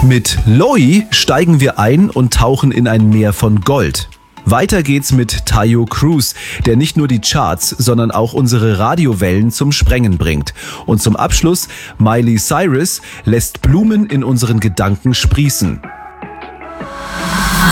Mit Loi steigen wir ein und tauchen in ein Meer von Gold. Weiter geht's mit Taio Cruz, der nicht nur die Charts, sondern auch unsere Radiowellen zum Sprengen bringt. Und zum Abschluss, Miley Cyrus lässt Blumen in unseren Gedanken sprießen.